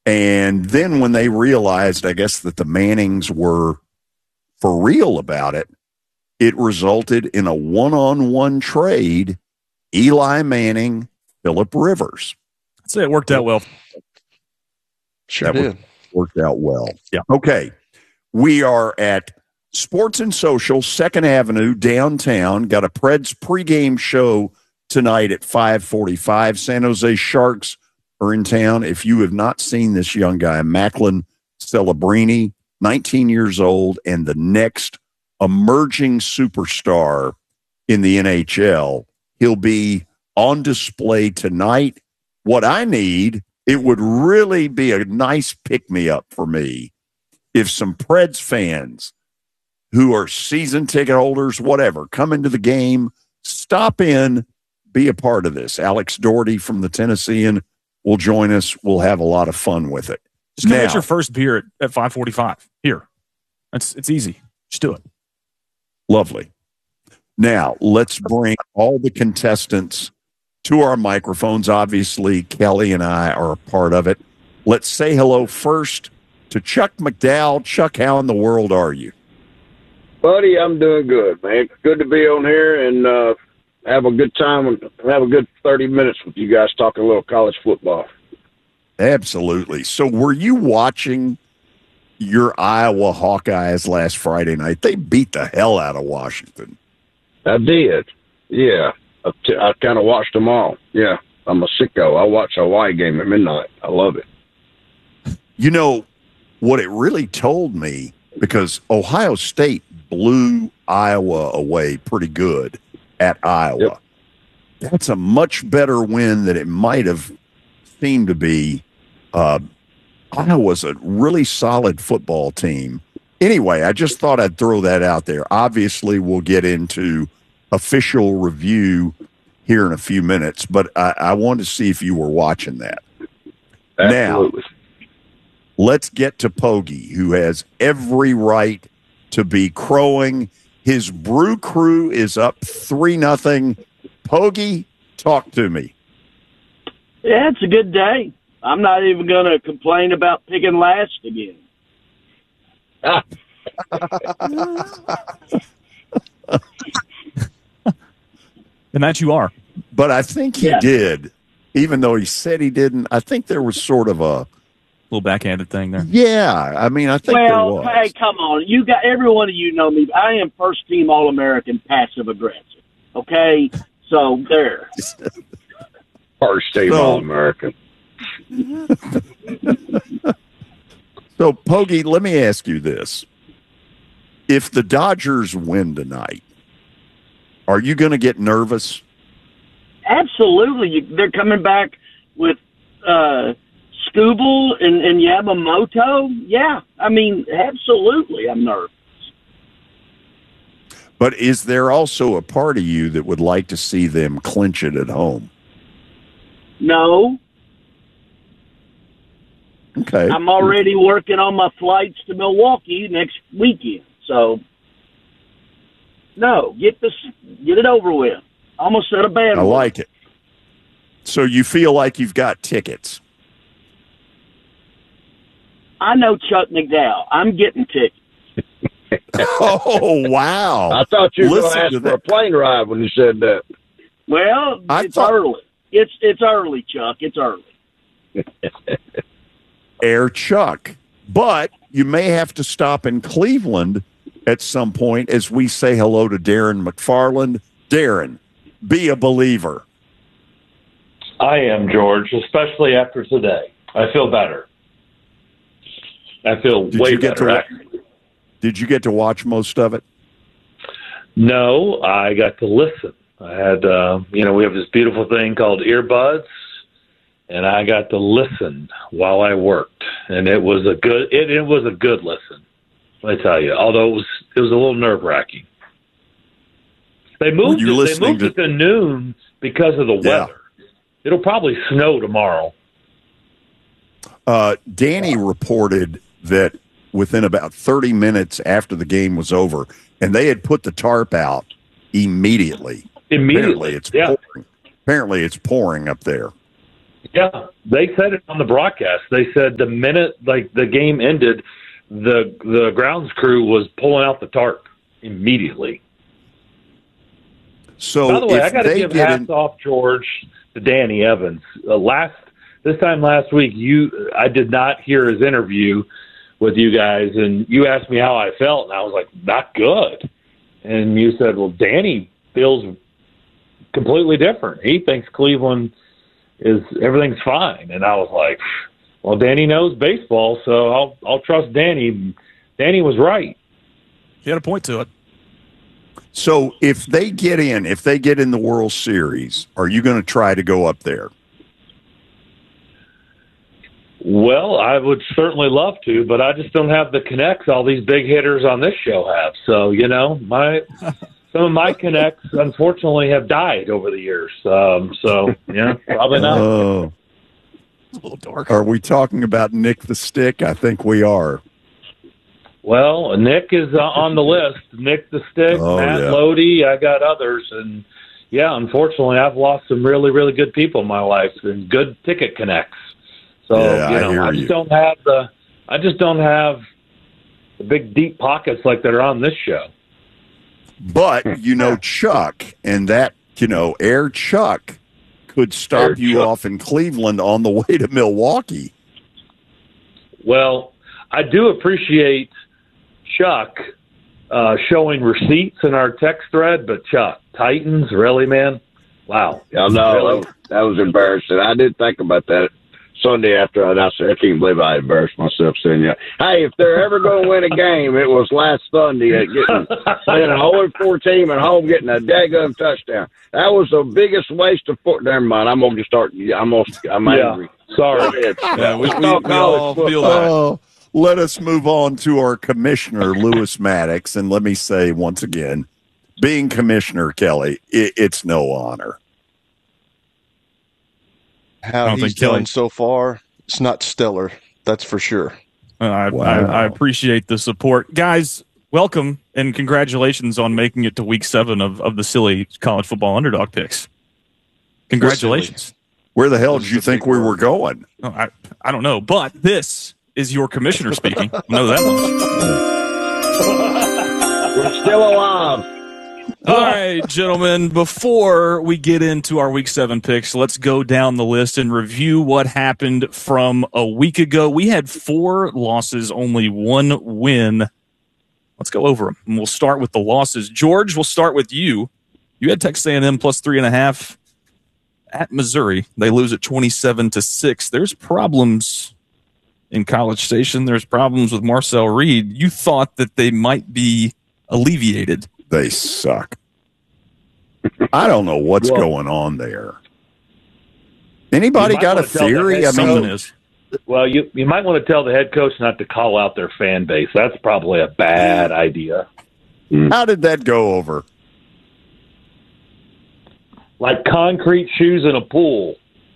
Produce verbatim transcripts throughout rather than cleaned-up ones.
And then when they realized, I guess, that the Mannings were for real about it, it resulted in a one-on-one trade, Eli Manning, Phillip Rivers. I'd say it worked out well. Sure that did. Worked out well. Yeah. Okay. We are at Sports and Social, Second Avenue, downtown. Got a Preds pregame show tonight at five forty-five. San Jose Sharks are in town. If you have not seen this young guy, Macklin Celebrini, nineteen years old, and the next emerging superstar in the N H L, he'll be on display tonight. What I need, it would really be a nice pick-me-up for me if some Preds fans who are season ticket holders, whatever, come into the game, stop in, be a part of this. Alex Doherty from the Tennessean will join us. We'll have a lot of fun with it. Just come Now, get your first beer at, at five forty-five. Here. It's, it's easy. Just do it. lovely. Now, let's bring all the contestants to our microphones. Obviously, Kelly and I are a part of it. Let's say hello first to Chuck McDowell. Chuck, how in the world are you? Buddy, I'm doing good, man. Good to be on here and uh, have a good time and have a good thirty minutes with you guys talking a little college football. Absolutely. So were you watching your Iowa Hawkeyes last Friday night? They beat the hell out of Washington. I did. Yeah. I, t- I kind of watched them all. Yeah. I'm a sicko. I watch a Hawaii game at midnight. I love it. You know, what it really told me, because Ohio State blew Iowa away pretty good at Iowa. Yep. That's a much better win than it might have seemed to be. Uh, Iowa's a really solid football team. Anyway, I just thought I'd throw that out there. Obviously, we'll get into official review here in a few minutes, but I, I wanted to see if you were watching that. Absolutely. Now, let's get to Poggi, who has every right to be crowing. His Brew Crew is up three nothing. Poggi, talk to me. Yeah, it's a good day. I'm not even going to complain about picking last again. Ah. And that you are. But I think he Yeah. did, even though he said he didn't. I think there was sort of a Little backhanded thing there. yeah. I mean, I think there Well, was. hey, come on. You got every one of you know me. I am first team All American passive aggressive. Okay? So there. First team So- All American. So, Poggi, let me ask you this: if the Dodgers win tonight, are you going to get nervous? Absolutely. You, they're coming back with uh Scooble and, and Yamamoto. Yeah. I mean, absolutely I'm nervous. But is there also a part of you that would like to see them clinch it at home? No. Okay. I'm already working on my flights to Milwaukee next weekend. So, no, get this, get it over with. Almost said a bad I one. like it. So you feel like you've got tickets? I know Chuck McDowell. I'm getting tickets. Oh, wow. I thought you were going Listen to ask to for a that. plane ride when you said that. Well, I it's thought- early. It's it's early, Chuck. It's early. Air Chuck. But you may have to stop in Cleveland at some point as we say hello to Darren McFarland. Darren, be a believer. I am, George, especially after today. I feel better. I feel Did way you get better. to wa- Did you get to watch most of it? No, I got to listen. I had, uh, you know, we have this beautiful thing called earbuds, and I got to listen while I worked, and it was a good. It, it was a good listen. Let me tell you. Although it was, it was a little nerve wracking. They moved. you It, they listening moved to- it to noon because of the Yeah. weather. It'll probably snow tomorrow. Uh, Danny reported that within about thirty minutes after the game was over, and they had put the tarp out immediately. Immediately, Apparently it's yeah. pouring. Apparently it's pouring up there. Yeah, they said it on the broadcast. They said the minute like the game ended, the the grounds crew was pulling out the tarp immediately. So by the way, if I got to they give get hats in, off George to Danny Evans. Uh, last this time last week, you I did not hear his interview with you guys, and you asked me how I felt, and I was like, not good. And you said, well, Danny feels completely different. He thinks Cleveland is everything's fine, and I was like, well, Danny knows baseball, so I'll I'll trust Danny. Danny was right. He had a point to it. so if they get in, if they get in the World Series, are you going to try to go up there? Well, I would certainly love to, but I just don't have the connects all these big hitters on this show have. So, you know, my some of my connects, unfortunately, have died over the years. Um, so, yeah, probably not. Oh, It's a little dark. are we talking about Nick the Stick? I think we are. Well, Nick is uh, on the list. Nick the Stick, Oh, Matt yeah. Lodi. I got others, and yeah, unfortunately, I've lost some really, really good people in my life and good ticket connects. So Yeah, you I know, hear I, just you. don't have the, I just don't have the big deep pockets like that are on this show. But you know Chuck, and that you know Air Chuck could stop Air you Chuck. off in Cleveland on the way to Milwaukee. Well, I do appreciate Chuck uh, showing receipts in our text thread, but Chuck, Titans, really, man? Wow. Yeah, no, Really? that, that was embarrassing. I did think about that Sunday after I announced it. I can't believe I embarrassed myself saying, yeah. Hey, if they're ever going to win a game, it was last Sunday at getting playing a oh and four team at home, getting a daggum touchdown. That was the biggest waste of foot. Never mind. I'm going to start. I'm going I'm Yeah. angry. Sorry. Go ahead. Yeah, we, we, we Talk all college feel football. that. Oh, let us move on to our commissioner, Lewis Maddox. And let me say once again, being commissioner, Kelly, it, it's no honor. I How don't he's think Kelly- done so far, it's not stellar. That's for sure. And I, Wow. I, I appreciate the support. Guys, welcome and congratulations on making it to week seven of, of the silly college football underdog picks. Congratulations. Where the hell Those did are you the think big we were words. going? Oh, I, I don't know, but this is your commissioner speaking. I know that much. We're still alive. All right, gentlemen, before we get into our week seven picks, let's go down the list and review what happened from a week ago. We had four losses, only one win. Let's go over them. And we'll start with the losses. George, we'll start with you. You had Texas A and M plus three and a half at Missouri. They lose at twenty-seven to six. There's problems in College Station. There's problems with Marcel Reed. You thought that they might be alleviated. They suck. I don't know what's Well- going on there. Anybody You might got a wanna tell the theory? head I Something mean, is. Well, you you might want to tell the head coach not to call out their fan base. That's probably a bad idea. how did that go over? Like concrete shoes in a pool.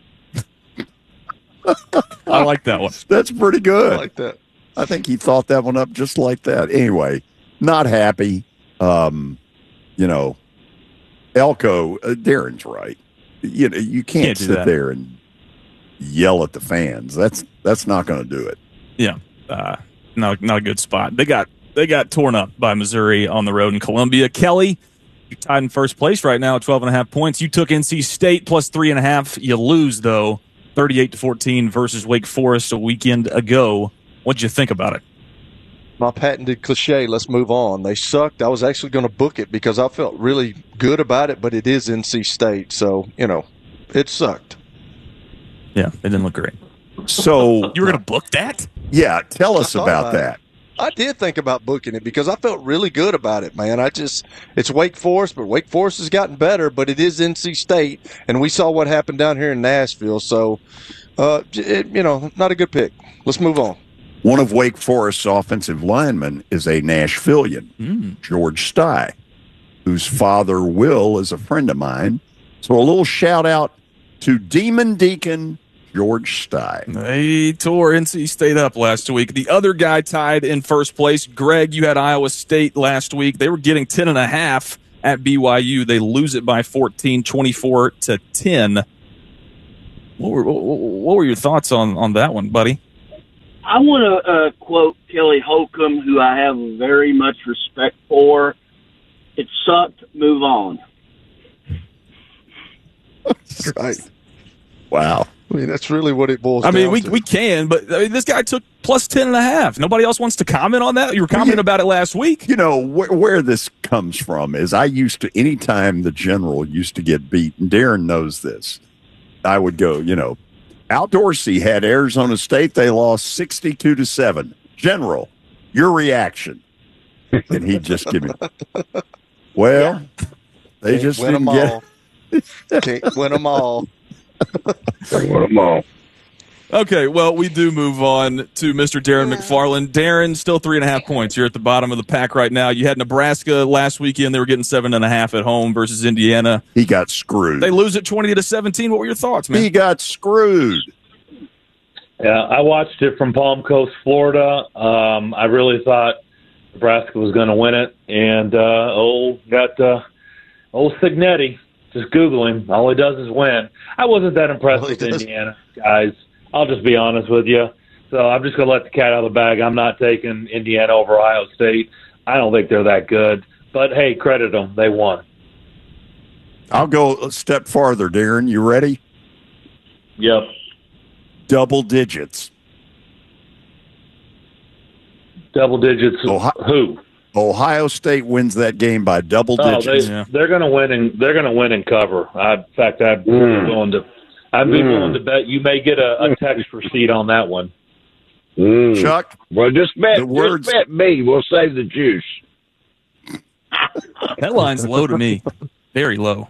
I like that one. That's pretty I good. like that. I think he thought that one up just like that. Anyway, not happy. Um, you know, Elko, uh, Darren's right. You know, you can't, Can't do sit that. there and yell at the fans. That's that's not going to do it. Yeah, uh, not not a good spot. They got they got torn up by Missouri on the road in Columbia. Kelly, you're tied in first place right now at twelve and a half points. You took N C State plus three and a half. You lose though, thirty-eight to fourteen versus Wake Forest a weekend ago. What'd you think about it? My patented cliche, let's move on. They sucked. I was actually going to book it because I felt really good about it, but it is N C State. So, you know, it sucked. Yeah, it didn't look great. So, You were going to book that? yeah, tell us I thought about about it. that. I did think about booking it because I felt really good about it, man. I just, it's Wake Forest, but Wake Forest has gotten better, but it is N C State, and we saw what happened down here in Nashville. So, uh, it, you know, not a good pick. Let's move on. One of Wake Forest's offensive linemen is a Nashvilleian, Mm. George Stye, whose father, Will, is a friend of mine. So a little shout out to Demon Deacon George Stye. They tore N C State up last week. The other guy tied in first place, Greg, you had Iowa State last week. They were getting ten and a half at B Y U. They lose it by fourteen, twenty-four to ten. What were, what were your thoughts on, on that one, buddy? I want to uh, quote Kelly Holcomb, who I have very much respect for. It sucked. Move on. Right. Wow. I mean, that's really what it boils I down mean, we to. we can, but I mean, this guy took plus ten and a half. Nobody else wants to comment on that? You were commenting yeah. about it last week. You know, wh- where this comes from is I used to, anytime the General used to get beat, and Darren knows this, I would go, you know, Al Dorsey had Arizona State. They lost sixty-two to seven. General, your reaction. And he'd just give me, well, they Can't just win didn't them get all. Can't win them all. Win them all. Okay, well, we do move on to Mister Darren McFarland. Darren, still three and a half points. You're at the bottom of the pack right now. You had Nebraska last weekend. They were getting seven and a half at home versus Indiana. He got screwed. They lose at twenty to seventeen. What were your thoughts, man? He got screwed. Yeah, I watched it from Palm Coast, Florida. Um, I really thought Nebraska was going to win it, and uh, old got uh, old Signetti. Just Google him. All he does is win. I wasn't that impressed All he with does- Indiana, guys. I'll just be honest with you. So I'm just going to let the cat out of the bag. I'm not taking Indiana over Ohio State. I don't think they're that good. But, hey, credit them. They won. I'll go a step farther, Darren. You ready? Yep. Double digits. Double digits. Ohio- Who? Ohio State wins that game by double Oh, digits. they, Yeah. they're going to win and they're going to win and cover. I, in fact, I'd be Mm. willing to. I'd be Mm. willing to bet you may get a, a text receipt on that one. Mm. Chuck, Well, just bet, The words- just bet me. We'll save the juice. That line's low to me. Very low.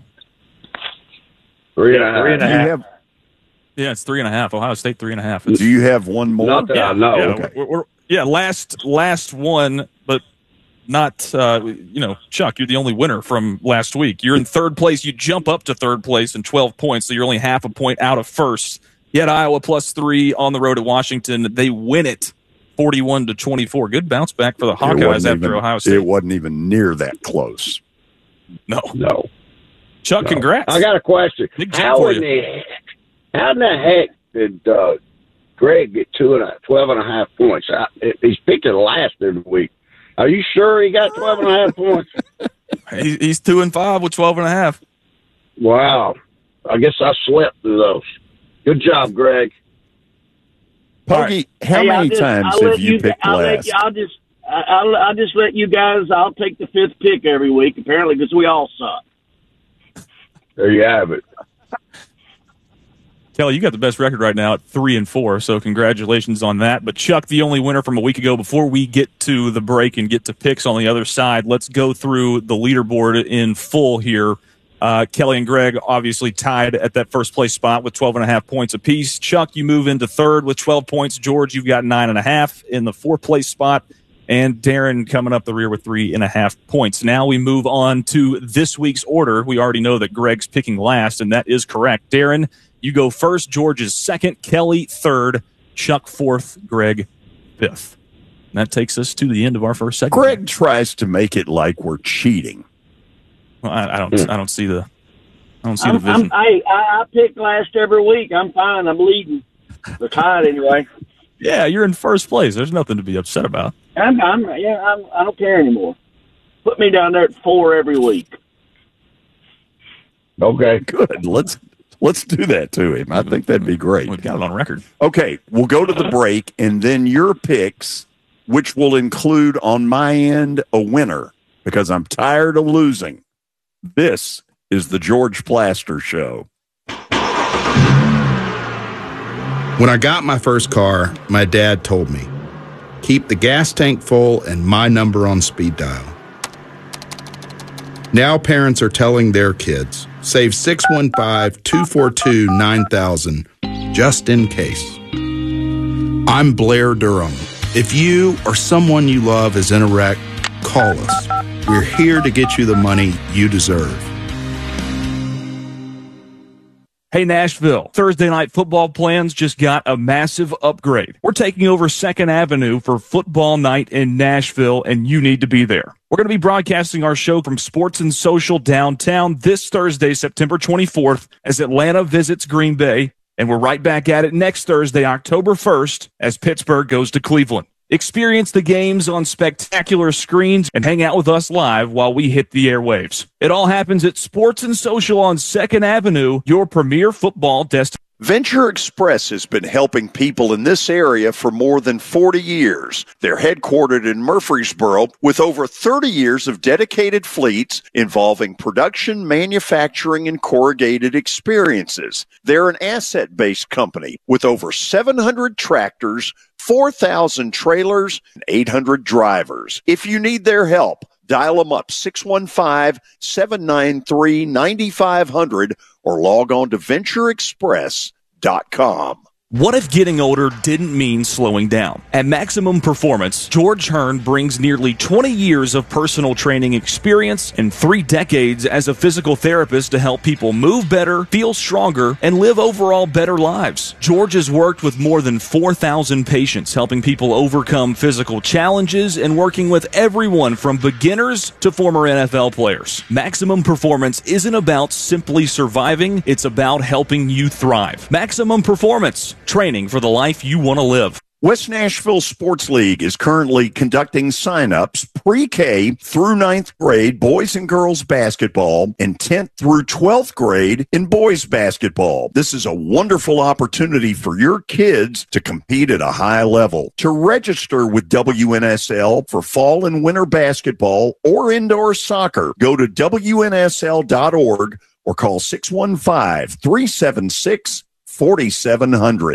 Three and a half. Three and do a you half. have Yeah, it's three and a half. Ohio State three and a half. It's, do you have one more? Not that I know. yeah, okay. we're, we're, yeah, last last one, but not. Uh, you know, Chuck, you're the only winner from last week. You're in third place. You jump up to third place in twelve points, so you're only half a point out of first. You had Iowa plus three on the road at Washington. They win it, forty-one to twenty-four. Good bounce back for the It Hawkeyes wasn't after even- Ohio State. It wasn't even near that close. No, No. Chuck, no. congrats. I got a question. Big jump How for in you. the how in the heck did uh, Greg get two and a, twelve and a half points? I, he's picked it last every week. Are you sure he got twelve and a half points? He, he's two and five with twelve and a half. Wow. I guess I slept through those. Good job, Greg. Poggy, how Hey, I'll many just- times I'll have let you picked I'll let last? you- I'll just I- I'll, I'll just let you guys. I'll take the fifth pick every week, apparently, because we all suck. There you have it. Kelly, you got the best record right now at three and four, so congratulations on that. But Chuck, the only winner from a week ago. Before we get to the break and get to picks on the other side, let's go through the leaderboard in full here. Uh, Kelly and Greg obviously tied at that first place spot with twelve and a half points apiece. Chuck, you move into third with twelve points. George, you've got nine and a half in the fourth place spot. And Darren coming up the rear with three and a half points. Now we move on to this week's order. We already know that Greg's picking last, and that is correct. Darren, you go first. George is second. Kelly third. Chuck fourth. Greg fifth. And that takes us to the end of our first segment. Greg tries to make it like we're cheating. Well, I, I don't. I don't see the. I don't see I'm, the vision. I'm, I, I I pick last every week. I'm fine. I'm leading. We're tied anyway. Yeah, you're in first place. There's nothing to be upset about. I'm, I'm yeah. I'm, I don't care anymore. Put me down there at four every week. Okay. Good. Let's let's do that to him. I think that'd be great. We've got it on record. Okay, we'll go to the break, and then your picks, which will include on my end a winner, because I'm tired of losing. This is the George Plaster Show. When I got my first car, my dad told me, keep the gas tank full and my number on speed dial. Now parents are telling their kids, save six one five, two four two, nine thousand just in case. I'm Blair Durham. If you or someone you love is in a wreck, call us. We're here to get you the money you deserve. Hey, Nashville, Thursday night football plans just got a massive upgrade. We're taking over Second Avenue for football night in Nashville, and you need to be there. We're going to be broadcasting our show from Sports and Social downtown this Thursday, September twenty-fourth, as Atlanta visits Green Bay, And we're right back at it next Thursday, October first, as Pittsburgh goes to Cleveland. Experience the games on spectacular screens and hang out with us live while we hit the airwaves. It all happens at Sports and Social on second Avenue, your premier football destination. Venture Express has been helping people in this area for more than forty years. They're headquartered in Murfreesboro with over thirty years of dedicated fleets involving production, manufacturing, and corrugated experiences. They're an asset-based company with over seven hundred tractors, four thousand trailers, and eight hundred drivers. If you need their help, dial them up, six one five, seven nine three, nine five zero zero or log on to venture express dot com. What if getting older didn't mean slowing down? At Maximum Performance, George Hearn brings nearly twenty years of personal training experience and three decades as a physical therapist to help people move better, feel stronger, and live overall better lives. George has worked with more than four thousand patients, helping people overcome physical challenges and working with everyone from beginners to former N F L players. Maximum Performance isn't about simply surviving, it's about helping you thrive. Maximum Performance. Training for the life you want to live. West Nashville Sports League is currently conducting sign-ups pre-K through ninth grade boys and girls basketball and tenth through twelfth grade in boys basketball. This is a wonderful opportunity for your kids to compete at a high level. To register with W N S L for fall and winter basketball or indoor soccer, go to W N S L dot org or call six one five, three seven six, four seven zero zero.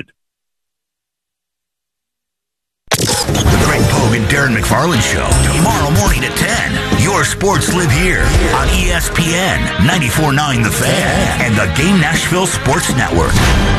The Greg Pogue and Darren McFarland Show, tomorrow morning at ten. Your sports live here on E S P N ninety-four point nine The Fan and the Game Nashville Sports Network.